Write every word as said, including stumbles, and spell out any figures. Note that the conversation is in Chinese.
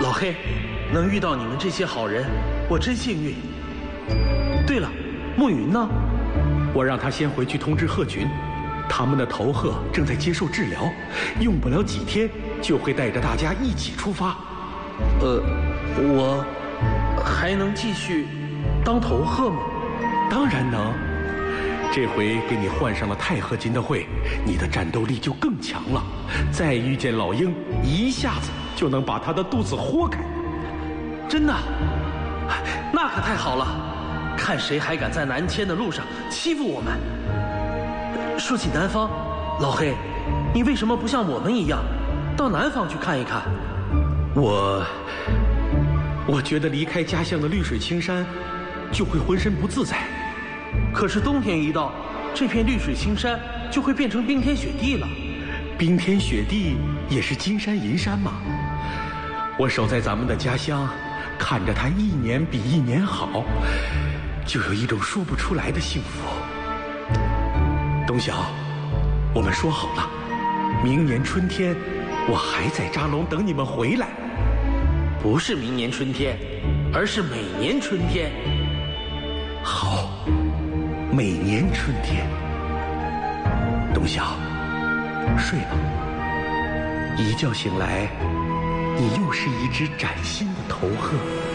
老黑，能遇到你们这些好人，我真幸运。对了，暮云呢？ 我让他先回去通知鹤群，他们的头鹤正在接受治疗，用不了几天就会带着大家一起出发。 呃，我还能继续当头鹤吗？ 当然能。这回给你换上了太鹤金的会，你的战斗力就更强了。再遇见老鹰，一下子就能把他的肚子豁开。 真的？那可太好了！看谁还敢在南迁的路上欺负我们。说起南方，老黑，你为什么不像我们一样，到南方去看一看？ 我，我觉得离开家乡的绿水青山，就会浑身不自在。 可是冬天一到，这片绿水青山就会变成冰天雪地了。 冰天雪地也是金山银山嘛。我守在咱们的家乡，看着它一年比一年好，就有一种说不出来的幸福。东晓，我们说好了，明年春天我还在扎龙等你们回来。 不是明年春天，而是每年春天。 好，每年春天。东晓，睡吧。一觉醒来，你又是一只崭新的头鹤。